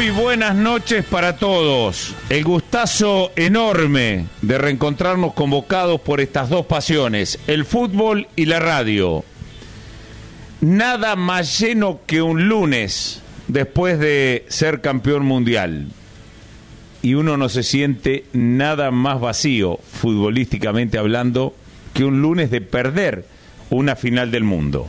Muy buenas noches para todos. El gustazo enorme de reencontrarnos convocados por estas dos pasiones, el fútbol y la radio. Nada más lleno que un lunes después de ser campeón mundial. Y uno no se siente nada más vacío, futbolísticamente hablando, que un lunes de perder una final del mundo.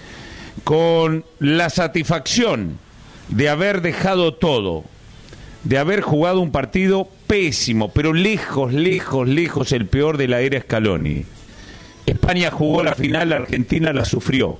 Con la satisfacción de haber dejado todo, de haber jugado un partido pésimo, pero lejos el peor de la era Scaloni. España jugó la final, la Argentina la sufrió.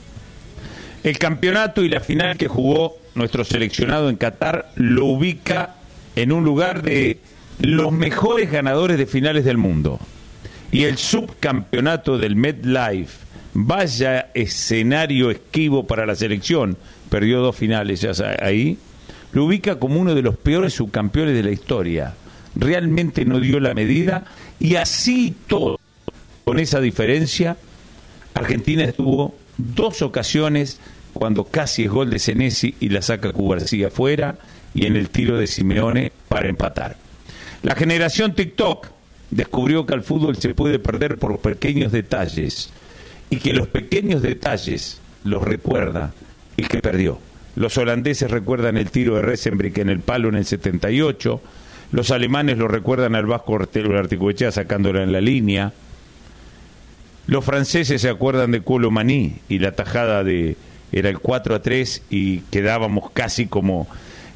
El campeonato y la final que jugó nuestro seleccionado en Qatar lo ubica en un lugar de los mejores ganadores de finales del mundo. Y el subcampeonato del MetLife, vaya escenario esquivo para la selección, perdió 2 finales ya ahí, lo ubica como uno de los peores subcampeones de la historia. Realmente no dio la medida, y así todo, con esa diferencia, Argentina estuvo 2 ocasiones cuando casi es gol de Senesi y la saca Cubarsí afuera, y en el tiro de Simeone para empatar. La generación TikTok descubrió que al fútbol se puede perder por pequeños detalles, y que los pequeños detalles los recuerda el que perdió. Los holandeses recuerdan el tiro de Resenbrink en el palo en el 78, los alemanes lo recuerdan al Vasco Articuechea sacándola en la línea, los franceses se acuerdan de Kolo Muani y la tajada era el 4-3 y quedábamos casi como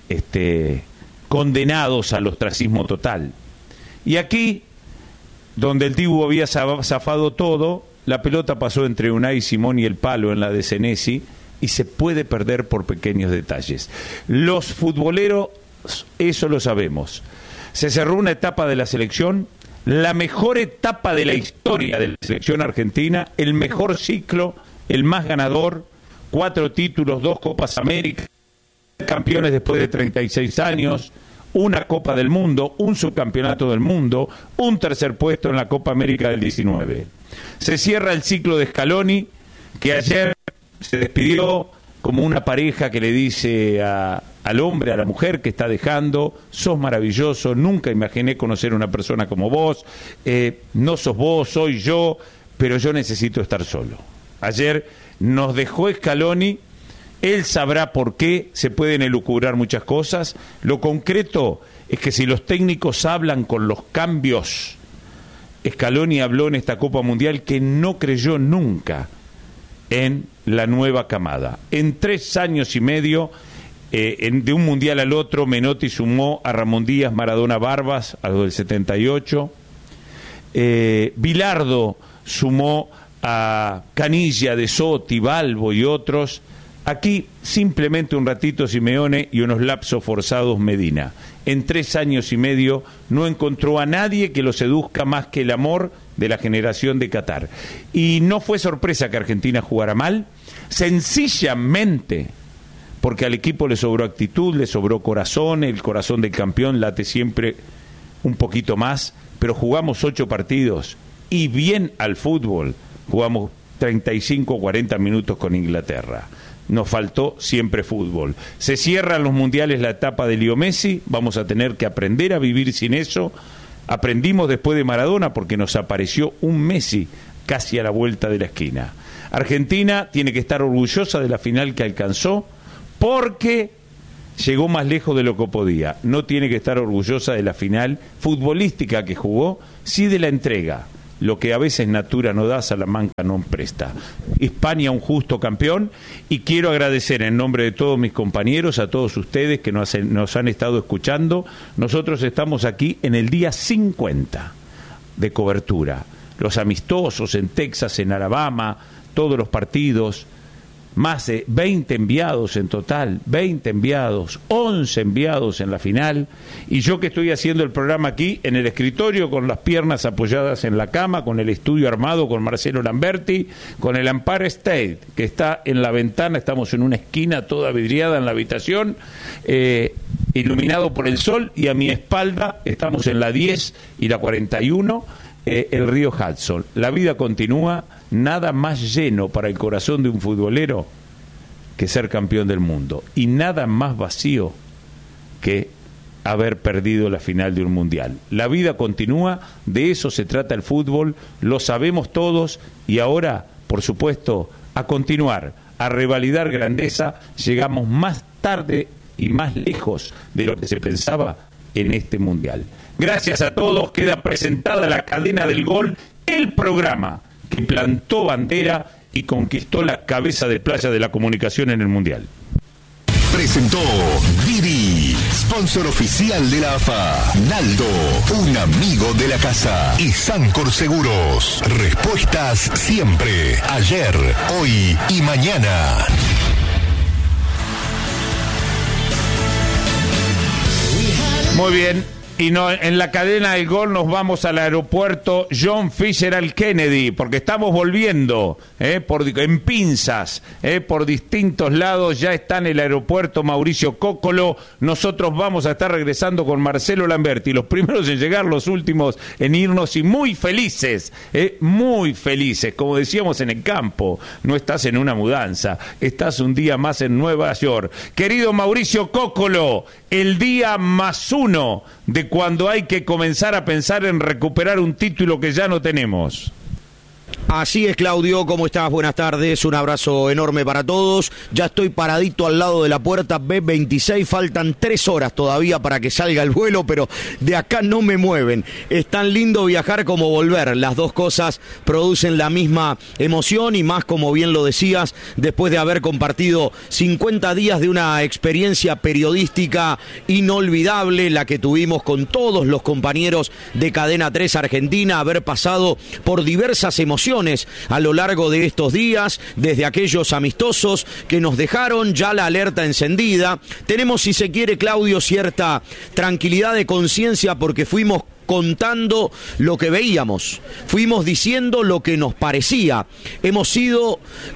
condenados al ostracismo total. Y aquí, donde el Dibu había zafado todo, la pelota pasó entre Unai Simón y el palo en la de Senesi, y se puede perder por pequeños detalles. Los futboleros, eso lo sabemos. Se cerró una etapa de la selección, la mejor etapa de la historia de la selección argentina, el mejor ciclo, el más ganador, 4 títulos, 2 Copas América, campeones después de 36 años, una Copa del Mundo, un subcampeonato del mundo, un tercer puesto en la Copa América del 19. Se cierra el ciclo de Scaloni, que ayer se despidió como una pareja que le dice al hombre, a la mujer que está dejando: sos maravilloso, nunca imaginé conocer a una persona como vos, no sos vos, soy yo, pero yo necesito estar solo. Ayer nos dejó Scaloni, él sabrá por qué, se pueden elucubrar muchas cosas. Lo concreto es que si los técnicos hablan con los cambios, Scaloni habló en esta Copa Mundial que no creyó nunca en la nueva camada. En 3 años y medio, de un mundial al otro, Menotti sumó a Ramón Díaz, Maradona, Barbas, a los del 78. Bilardo sumó a Canilla, De Sotti, Balbo y otros. Aquí simplemente un ratito Simeone y unos lapsos forzados Medina. En 3 años y medio no encontró a nadie que lo seduzca más que el amor de la generación de Qatar. Y no fue sorpresa que Argentina jugara mal, sencillamente porque al equipo le sobró actitud, le sobró corazón. El corazón del campeón late siempre un poquito más, pero jugamos 8 partidos y bien al fútbol. Jugamos 35 o 40 minutos con Inglaterra. Nos faltó siempre fútbol. Se cierran los mundiales la etapa de Leo Messi, vamos a tener que aprender a vivir sin eso. Aprendimos después de Maradona porque nos apareció un Messi casi a la vuelta de la esquina. Argentina tiene que estar orgullosa de la final que alcanzó porque llegó más lejos de lo que podía. No tiene que estar orgullosa de la final futbolística que jugó, sí de la entrega. Lo que a veces Natura no da, Salamanca no presta. España un justo campeón, y quiero agradecer en nombre de todos mis compañeros, a todos ustedes que nos han estado escuchando. Nosotros estamos aquí en el día 50 de cobertura. Los amistosos en Texas, en Alabama, todos los partidos, más de 20 enviados en total, 20 enviados, 11 enviados en la final, y yo que estoy haciendo el programa aquí en el escritorio con las piernas apoyadas en la cama, con el estudio armado con Marcelo Lamberti, con el Empire State que está en la ventana, estamos en una esquina toda vidriada en la habitación, iluminado por el sol, y a mi espalda estamos en la 10 y la 41, el río Hudson. La vida continúa. Nada más lleno para el corazón de un futbolero que ser campeón del mundo, y nada más vacío que haber perdido la final de un mundial. La vida continúa, de eso se trata el fútbol, lo sabemos todos, y ahora, por supuesto, a continuar, a revalidar grandeza. Llegamos más tarde y más lejos de lo que se pensaba en este mundial. Gracias a todos. Queda presentada la cadena del gol, el programa que plantó bandera y conquistó la cabeza de playa de la comunicación en el mundial. Presentó Didi, sponsor oficial de la AFA. Naldo, un amigo de la casa. Y Sancor Seguros, respuestas siempre, ayer, hoy y mañana. Muy bien. Y no, en la cadena del gol nos vamos al aeropuerto John Fitzgerald Kennedy, porque estamos volviendo en pinzas, por distintos lados. Ya está en el aeropuerto Mauricio Cóccolo. Nosotros vamos a estar regresando con Marcelo Lamberti, los primeros en llegar, los últimos en irnos, y muy felices, como decíamos en el campo. No estás en una mudanza, estás un día más en Nueva York. Querido Mauricio Cóccolo, el día +1 de cuando hay que comenzar a pensar en recuperar un título que ya no tenemos. Así es, Claudio, ¿cómo estás? Buenas tardes, un abrazo enorme para todos. Ya estoy paradito al lado de la puerta B26, faltan 3 horas todavía para que salga el vuelo, pero de acá no me mueven. Es tan lindo viajar como volver, las dos cosas producen la misma emoción, y más, como bien lo decías, después de haber compartido 50 días de una experiencia periodística inolvidable, la que tuvimos con todos los compañeros de Cadena 3 Argentina, haber pasado por diversas emociones a lo largo de estos días, desde aquellos amistosos que nos dejaron ya la alerta encendida. Tenemos, si se quiere, Claudio, cierta tranquilidad de conciencia porque fuimos contando lo que veíamos, fuimos diciendo lo que nos parecía. Hemos sido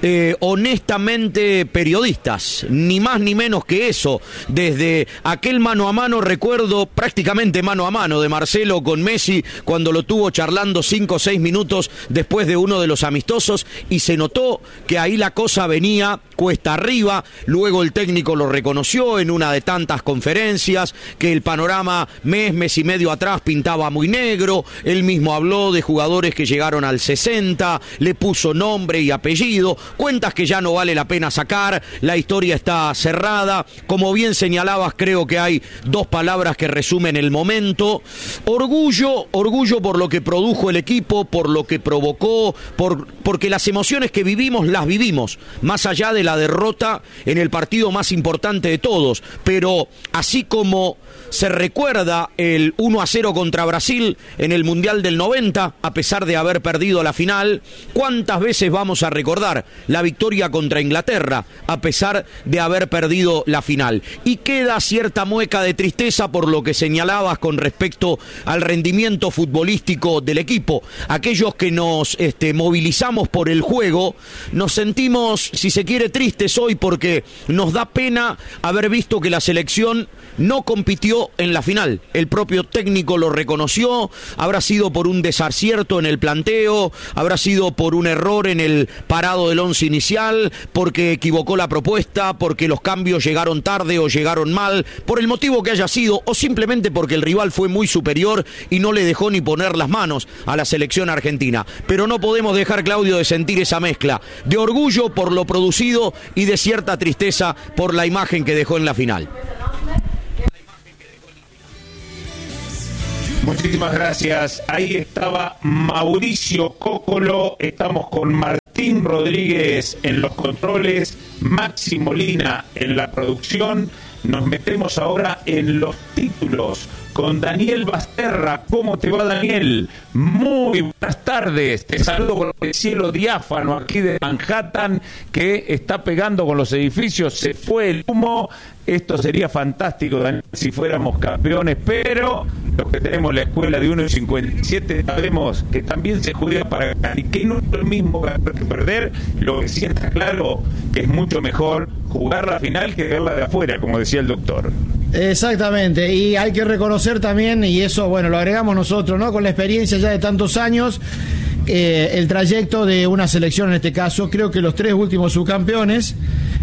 honestamente periodistas, ni más ni menos que eso. Desde aquel mano a mano, recuerdo prácticamente mano a mano de Marcelo con Messi, cuando lo tuvo charlando 5 o 6 minutos después de uno de los amistosos, y se notó que ahí la cosa venía cuesta arriba. Luego el técnico lo reconoció en una de tantas conferencias, que el panorama mes y medio atrás pintaba muy negro. Él mismo habló de jugadores que llegaron al 60, le puso nombre y apellido, cuentas que ya no vale la pena sacar, la historia está cerrada. Como bien señalabas, creo que hay 2 palabras que resumen el momento: orgullo por lo que produjo el equipo, por lo que provocó, porque las emociones que vivimos las vivimos, más allá de la derrota en el partido más importante de todos. Pero así como se recuerda el 1-0 contra Brasil en el Mundial del 90, a pesar de haber perdido la final, ¿cuántas veces vamos a recordar la victoria contra Inglaterra, a pesar de haber perdido la final? Y queda cierta mueca de tristeza por lo que señalabas con respecto al rendimiento futbolístico del equipo. Aquellos que nos movilizamos por el juego, nos sentimos, si se quiere, tristes hoy, porque nos da pena haber visto que la selección no compitió en la final. El propio técnico lo reconoció. Habrá sido por un desacierto en el planteo, habrá sido por un error en el parado del 11 inicial, porque equivocó la propuesta, porque los cambios llegaron tarde o llegaron mal, por el motivo que haya sido, o simplemente porque el rival fue muy superior y no le dejó ni poner las manos a la selección argentina. Pero no podemos dejar, Claudio, de sentir esa mezcla de orgullo por lo producido y de cierta tristeza por la imagen que dejó en la final. Muchísimas gracias. Ahí estaba Mauricio Cóccolo. Estamos con Martín Rodríguez en los controles, Maxi Molina en la producción. Nos metemos ahora en los títulos con Daniel Basterra. ¿Cómo te va, Daniel? Muy buenas tardes. Te saludo con el cielo diáfano aquí de Manhattan, que está pegando con los edificios. Se fue el humo. Esto sería fantástico, Daniel, si fuéramos campeones, pero los que tenemos la escuela de 1.57 sabemos que también se juega para ganar, y que no es lo mismo ganar que perder. Lo que sí está claro que es mucho mejor jugar la final que verla de afuera, como decía el doctor. Exactamente, y hay que reconocer también, y eso, bueno, lo agregamos nosotros, ¿no? Con la experiencia ya de tantos años, el trayecto de una selección en este caso. Creo que los 3 últimos subcampeones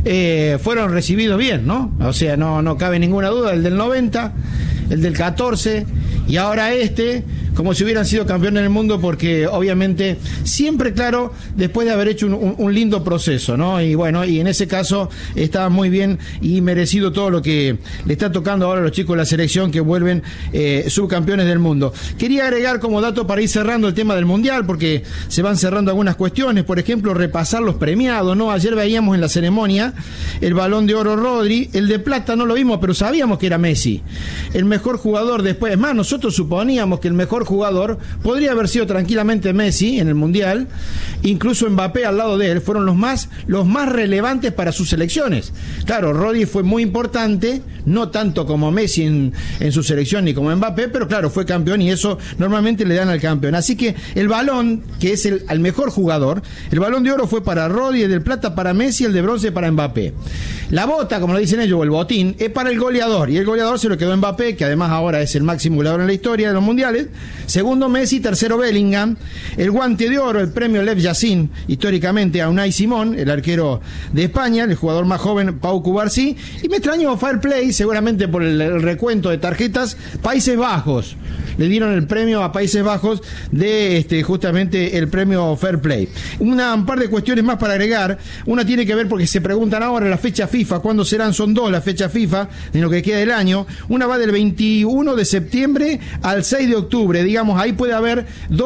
fueron recibidos bien, ¿no? O sea, no cabe ninguna duda, el del 90, el del 14 y ahora como si hubieran sido campeones del mundo, porque obviamente siempre, claro, después de haber hecho un lindo proceso, ¿no? Y bueno, y en ese caso está muy bien y merecido todo lo que le está tocando ahora a los chicos de la selección que vuelven subcampeones del mundo. Quería agregar como dato para ir cerrando el tema del Mundial, porque se van cerrando algunas cuestiones, por ejemplo, repasar los premiados, ¿no? Ayer veíamos en la ceremonia el Balón de Oro Rodri, el de plata no lo vimos, pero sabíamos que era Messi. El mejor jugador después, es más, nosotros suponíamos que el mejor jugador podría haber sido tranquilamente Messi en el Mundial, incluso Mbappé al lado de él, fueron los más relevantes para sus selecciones. Claro, Rodri fue muy importante, no tanto como Messi en su selección ni como Mbappé, pero claro, fue campeón y eso normalmente le dan al campeón. Así que el balón, que es el mejor jugador, el Balón de Oro fue para Rodri, el de plata para Messi, el de bronce para Mbappé. La bota, como lo dicen ellos, o el botín, es para el goleador, y el goleador se lo quedó Mbappé, que además ahora es el máximo goleador en la historia de los mundiales. Segundo Messi, tercero Bellingham. El guante de oro, el premio Lev Yassin, históricamente a Unai Simón, el arquero de España, el jugador más joven Pau Cubarsí. Y me extrañó Fair Play, seguramente por el recuento de tarjetas, Países Bajos. Le dieron el premio a Países Bajos de justamente el premio Fair Play. Un par de cuestiones más para agregar. Una tiene que ver porque se preguntan ahora la fecha FIFA, ¿cuándo serán? Son dos las fechas FIFA de lo que queda del año. Una va del 21 de septiembre al 6 de octubre, digamos, ahí puede haber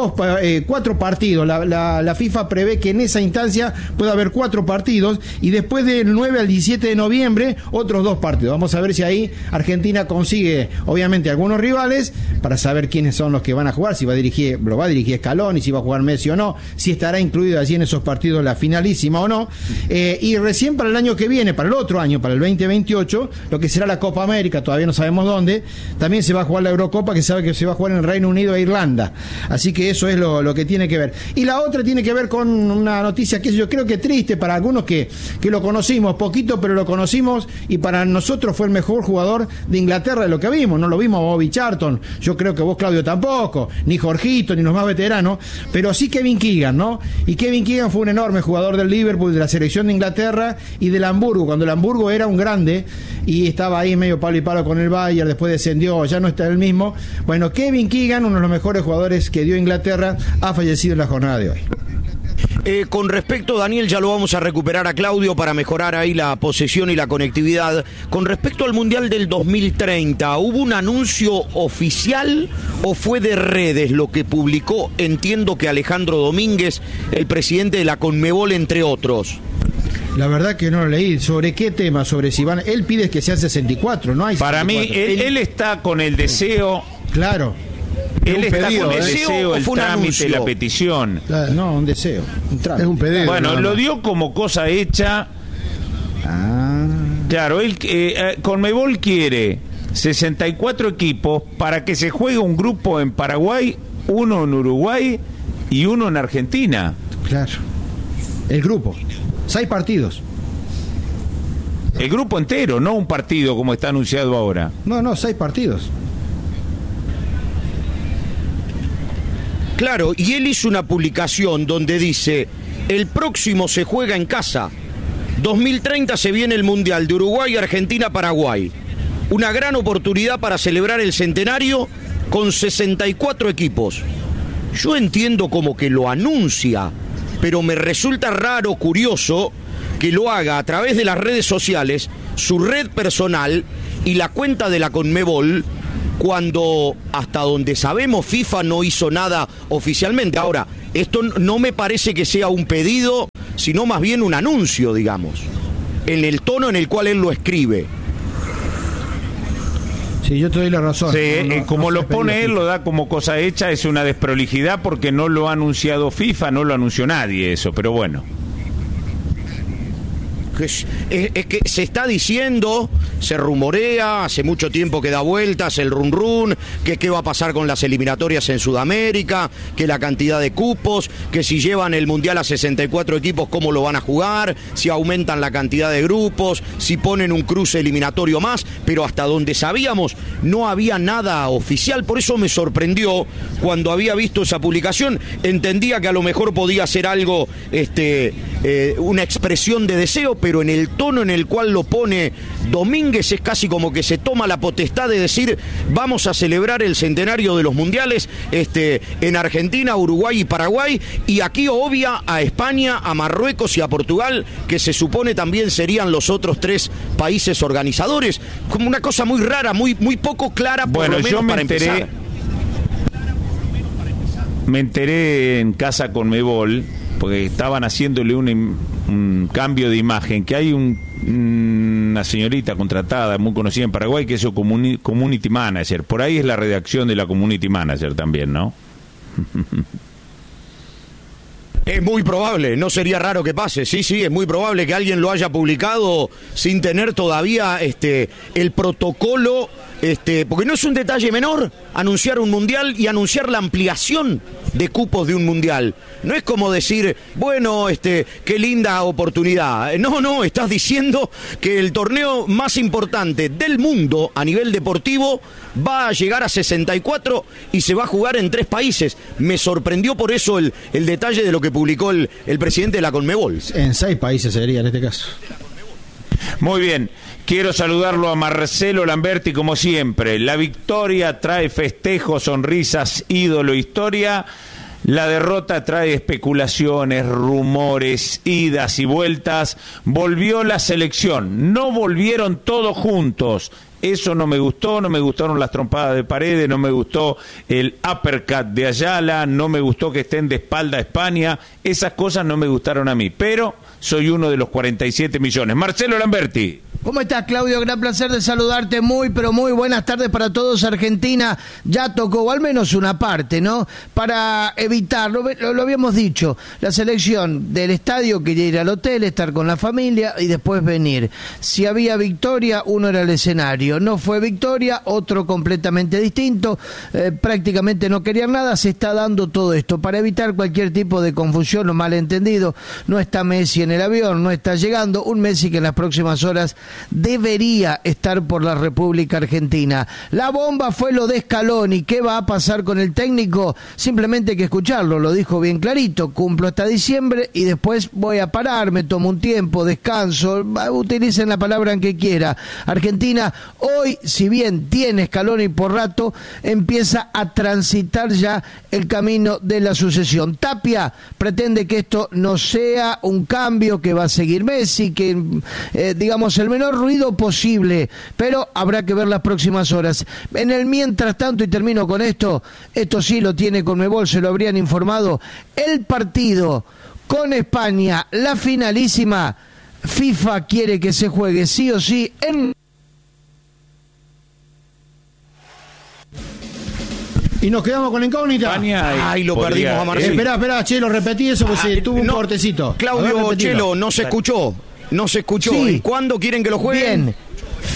4 partidos. La FIFA prevé que en esa instancia puede haber 4 partidos y después del 9 al 17 de noviembre otros 2 partidos. Vamos a ver si ahí Argentina consigue, obviamente, algunos rivales para saber quiénes son los que van a jugar, si lo va a dirigir Scaloni, si va a jugar Messi o no, si estará incluido allí en esos partidos la finalísima o no. Y recién para el año que viene, para el otro año, para el 2028, lo que será la Copa América, todavía no sabemos dónde, también se va a jugar la Eurocopa, que sabe que se va a jugar en el Reino Unido e Irlanda. Así que eso es lo que tiene que ver. Y la otra tiene que ver con una noticia que yo creo que triste para algunos que lo conocimos poquito, pero lo conocimos, y para nosotros fue el mejor jugador de Inglaterra de lo que vimos. No lo vimos a Bobby Charlton, yo creo que vos, Claudio, tampoco, ni Jorgito, ni los más veteranos, pero sí Kevin Keegan, ¿no? Y Kevin Keegan fue un enorme jugador del Liverpool, de la selección de Inglaterra y del Hamburgo, cuando el Hamburgo era un grande y estaba ahí medio palo y palo con el Bayern, después descendió, ya no está el mismo. Bueno, Kevin Keegan, uno de los mejores jugadores que dio Inglaterra, ha fallecido en la jornada de hoy. Con respecto, Daniel, ya lo vamos a recuperar a Claudio para mejorar ahí la posesión y la conectividad. Con respecto al Mundial del 2030, ¿hubo un anuncio oficial o fue de redes lo que publicó, entiendo que Alejandro Domínguez, el presidente de la Conmebol, entre otros? La verdad que no lo leí. ¿Sobre qué tema? Sobre si van... Él pide que sean 64, ¿no hay 64? Para mí, él está con el deseo... Claro. Él está con el deseo, el trámite, la petición. No, un deseo. Es un pedido. Bueno, lo dio como cosa hecha. Claro, él Conmebol quiere 64 equipos para que se juegue un grupo en Paraguay, uno en Uruguay y uno en Argentina. Claro. El grupo. 6 partidos. El grupo entero, no un partido como está anunciado ahora. No, 6 partidos. Claro, y él hizo una publicación donde dice: el próximo se juega en casa. 2030 se viene el Mundial de Uruguay, Argentina, Paraguay. Una gran oportunidad para celebrar el centenario con 64 equipos. Yo entiendo como que lo anuncia, pero me resulta raro, curioso, que lo haga a través de las redes sociales, su red personal y la cuenta de la Conmebol, cuando, hasta donde sabemos, FIFA no hizo nada oficialmente. Ahora, esto no me parece que sea un pedido, sino más bien un anuncio, digamos, en el tono en el cual él lo escribe. Sí, yo te doy la razón. Sí, como lo pone él, lo da como cosa hecha, es una desprolijidad porque no lo ha anunciado FIFA, no lo anunció nadie eso, pero bueno. Es que se está diciendo, se rumorea, hace mucho tiempo que da vueltas el run run, que qué va a pasar con las eliminatorias en Sudamérica, que la cantidad de cupos, que si llevan el Mundial a 64 equipos, cómo lo van a jugar, si aumentan la cantidad de grupos, si ponen un cruce eliminatorio más, pero hasta donde sabíamos no había nada oficial. Por eso me sorprendió cuando había visto esa publicación. Entendía que a lo mejor podía ser algo una expresión de deseo, pero en el tono en el cual lo pone Domínguez es casi como que se toma la potestad de decir vamos a celebrar el centenario de los mundiales en Argentina, Uruguay y Paraguay, y aquí obvia a España, a Marruecos y a Portugal, que se supone también serían los otros 3 países organizadores, como una cosa muy rara, muy poco clara, por lo menos para empezar. Me enteré en casa Conmebol, porque estaban haciéndole un cambio de imagen, que hay una señorita contratada, muy conocida en Paraguay, que es su community manager. Por ahí es la redacción de la community manager también, ¿no? Es muy probable, no sería raro que pase, sí, es muy probable que alguien lo haya publicado sin tener todavía el protocolo, porque no es un detalle menor anunciar un mundial y anunciar la ampliación de cupos de un mundial. No es como decir, bueno, qué linda oportunidad. No, estás diciendo que el torneo más importante del mundo a nivel deportivo va a llegar a 64 y se va a jugar en 3 países. Me sorprendió por eso el detalle de lo que publicó el presidente de la Conmebol. En 6 países sería en este caso. Muy bien, quiero saludarlo a Marcelo Lamberti como siempre. La victoria trae festejos, sonrisas, ídolo, historia. La derrota trae especulaciones, rumores, idas y vueltas. Volvió la selección, no volvieron todos juntos. Eso no me gustó, no me gustaron las trompadas de Paredes, no me gustó el uppercut de Ayala, no me gustó que estén de espalda a España. Esas cosas no me gustaron a mí, pero soy uno de los 47 millones. Marcelo Lamberti. ¿Cómo estás, Claudio? Gran placer de saludarte. Muy, pero muy buenas tardes para todos. Argentina ya tocó, o al menos una parte, ¿no? Para evitar, lo habíamos dicho, la selección del estadio quería ir al hotel, estar con la familia y después venir. Si había victoria, uno era el escenario. No fue victoria, otro completamente distinto. Prácticamente no querían nada. Se está dando todo esto para evitar cualquier tipo de confusión o malentendido. No está Messi en el avión, no está llegando. Un Messi que en las próximas horas debería estar por la República Argentina. La bomba fue lo de Scaloni. ¿Qué va a pasar con el técnico? Simplemente hay que escucharlo, lo dijo bien clarito. Cumplo hasta diciembre y después voy a parar, me tomo un tiempo, descanso, utilicen la palabra en que quiera. Argentina hoy, si bien tiene Scaloni por rato, empieza a transitar ya el camino de la sucesión. Tapia pretende que esto no sea un cambio, que va a seguir Messi, que digamos el menor ruido posible, pero habrá que ver las próximas horas. En el mientras tanto, y termino con esto sí lo tiene Conmebol, se lo habrían informado, el partido con España, la finalísima, FIFA quiere que se juegue sí o sí en... Y nos quedamos con la incógnita. España, Ay, lo perdimos a Marcelo. Esperá, Chelo, repetí eso porque tuvo un cortecito. Claudio, Chelo, no se escuchó. Sí. ¿Cuándo quieren que lo jueguen? Bien,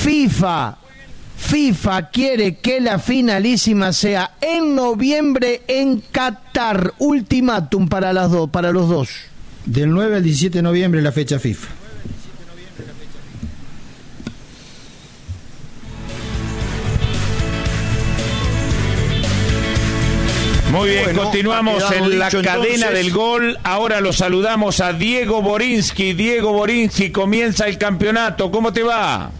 FIFA quiere que la finalísima sea en noviembre en Qatar. Ultimátum para los dos. Del 9 al 17 de noviembre la fecha FIFA. Muy bien, bueno, continuamos en la cadena del gol. Ahora lo saludamos a Diego Borinsky. Diego Borinsky, comienza el campeonato. ¿Cómo te va?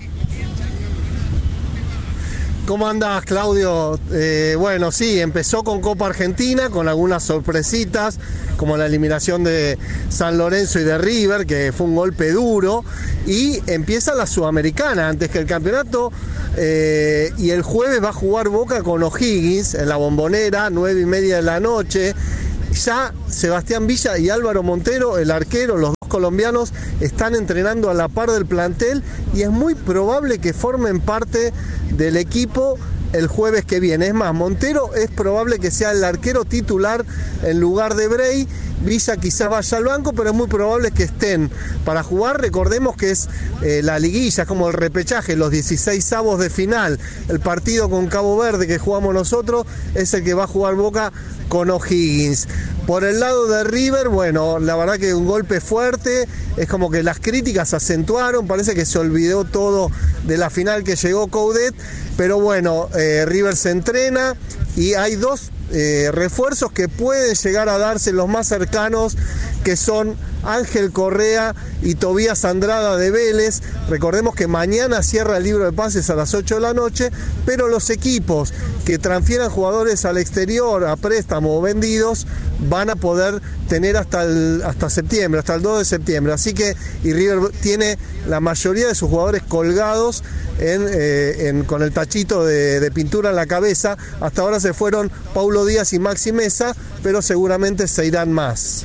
¿Cómo andás, Claudio? Bueno, sí, empezó con Copa Argentina, con algunas sorpresitas, como la eliminación de San Lorenzo y de River, que fue un golpe duro, y empieza la Sudamericana antes que el campeonato, y el jueves va a jugar Boca con O'Higgins en la Bombonera, 9:30 de la noche. Ya Sebastián Villa y Álvaro Montero, el arquero, los dos colombianos, están entrenando a la par del plantel y es muy probable que formen parte del equipo el jueves que viene. Es más, Montero es probable que sea el arquero titular en lugar de Bray. Villa quizá vaya al banco, pero es muy probable que estén para jugar. Recordemos que es la liguilla, es como el repechaje, los 16avos de final. El partido con Cabo Verde que jugamos nosotros es el que va a jugar Boca con O'Higgins. Por el lado de River, bueno, la verdad que un golpe fuerte, es como que las críticas acentuaron, parece que se olvidó todo de la final que llegó Coudet, pero bueno, River se entrena y hay dos refuerzos que pueden llegar a darse los más cercanos, que son Ángel Correa y Tobías Andrada de Vélez. Recordemos que mañana cierra el libro de pases a las 8 de la noche, pero los equipos que transfieran jugadores al exterior a préstamo o vendidos van a poder tener hasta septiembre, hasta el 2 de septiembre. Así que y River tiene la mayoría de sus jugadores colgados con el tachito de pintura en la cabeza. Hasta ahora se fueron Paulo Díaz y Maxi Mesa, pero seguramente se irán más.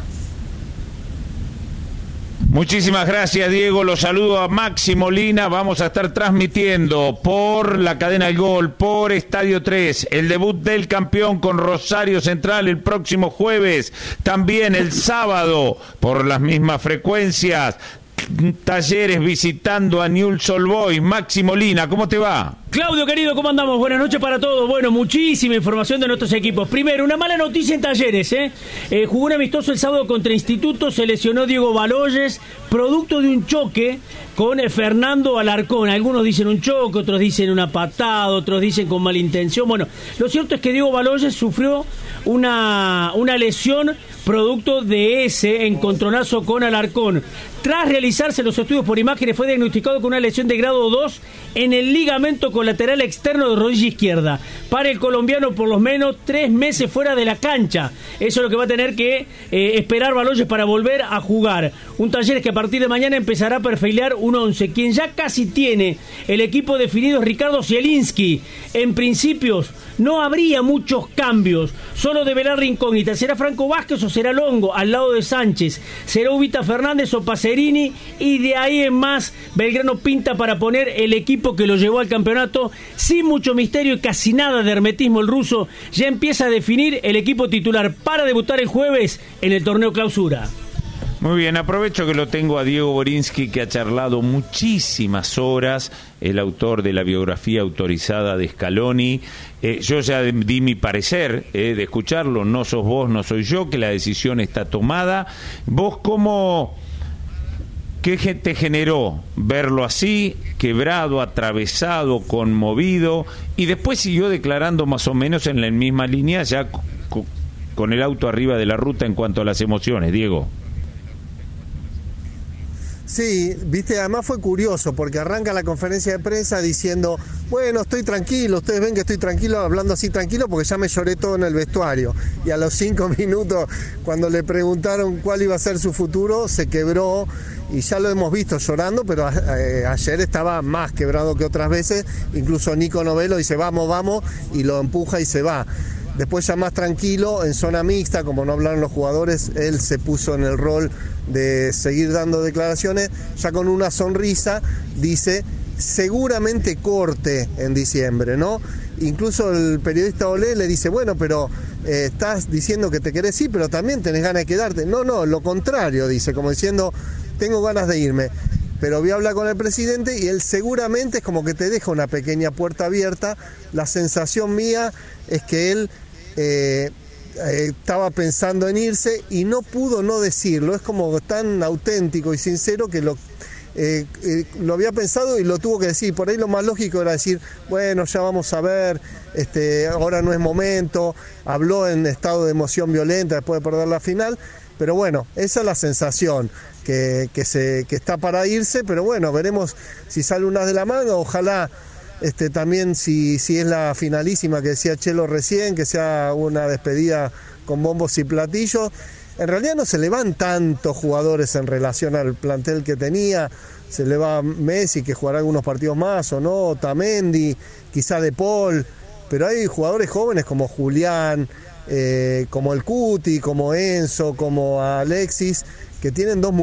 Muchísimas gracias, Diego. Los saludo a Maxi Molina. Vamos a estar transmitiendo por la cadena El Gol, por Estadio 3, el debut del campeón con Rosario Central el próximo jueves. También el sábado, por las mismas frecuencias, Talleres visitando a Newell's Old Boys. Maxi Molina, ¿cómo te va? Claudio, querido, ¿cómo andamos? Buenas noches para todos. Bueno, muchísima información de nuestros equipos. Primero, una mala noticia en Talleres, jugó un amistoso el sábado contra Instituto, se lesionó Diego Baloyes, producto de un choque con Fernando Alarcón. Algunos dicen un choque, otros dicen una patada, otros dicen con mala intención. Bueno, lo cierto es que Diego Baloyes sufrió una lesión producto de ese encontronazo con Alarcón. Tras realizarse los estudios por imágenes, fue diagnosticado con una lesión de grado 2 en el ligamento colateral externo de rodilla izquierda. Para el colombiano, por lo menos 3 meses fuera de la cancha. Eso es lo que va a tener que esperar Baloyes para volver a jugar. Un Talleres que a partir de mañana empezará a perfilar un 11. Quien ya casi tiene el equipo definido es Ricardo Zielinski. En principios no habría muchos cambios, solo develar la incógnita. ¿Será Franco Vázquez o será Longo al lado de Sánchez? ¿Será Ubita Fernández o Pacerini? Y de ahí en más, Belgrano pinta para poner el equipo que lo llevó al campeonato sin mucho misterio y casi nada de hermetismo. El ruso ya empieza a definir el equipo titular para debutar el jueves en el torneo Clausura. Muy bien, aprovecho que lo tengo a Diego Borinsky, que ha charlado muchísimas horas, el autor de la biografía autorizada de Scaloni. Yo ya di mi parecer de escucharlo, no sos vos, no soy yo, que la decisión está tomada. ¿Vos qué te generó verlo así, quebrado, atravesado, conmovido? Y después siguió declarando más o menos en la misma línea, ya con el auto arriba de la ruta en cuanto a las emociones, Diego. Sí, viste, además fue curioso porque arranca la conferencia de prensa diciendo, bueno, estoy tranquilo, ustedes ven que estoy tranquilo, hablando así tranquilo porque ya me lloré todo en el vestuario. Y a los 5 minutos, cuando le preguntaron cuál iba a ser su futuro, se quebró y ya lo hemos visto llorando, pero ayer estaba más quebrado que otras veces. Incluso Nico Novello dice, vamos, vamos, y lo empuja y se va. Después ya más tranquilo, en zona mixta, como no hablaron los jugadores, él se puso en el rol de seguir dando declaraciones, ya con una sonrisa, dice, seguramente corte en diciembre, ¿no? Incluso el periodista Olé le dice, bueno, pero estás diciendo que te querés ir, pero también tenés ganas de quedarte. No, lo contrario, dice, como diciendo, tengo ganas de irme. Pero voy a hablar con el presidente y él seguramente es como que te deja una pequeña puerta abierta. La sensación mía es que él estaba pensando en irse y no pudo no decirlo. Es como tan auténtico y sincero que lo había pensado y lo tuvo que decir. Por ahí lo más lógico era decir, bueno, ya vamos a ver, ahora no es momento. Habló en estado de emoción violenta después de perder la final. Pero bueno, esa es la sensación, que está para irse, pero bueno, veremos si sale una de la mano, ojalá también si es la finalísima que decía Chelo recién, que sea una despedida con bombos y platillos. En realidad no se le van tantos jugadores en relación al plantel que tenía, se le va Messi, que jugará algunos partidos más o no, Otamendi, quizá De Paul, pero hay jugadores jóvenes como Julián, como el Cuti, como Enzo, como Alexis, que tienen 2